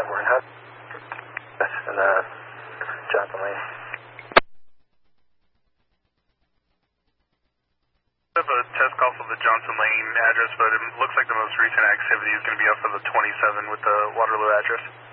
we're in Hudson. And Johnson Lane. I have a test call for the Johnson Lane address, but it looks like the most recent activity is going to be off of the 27 with the Waterloo address.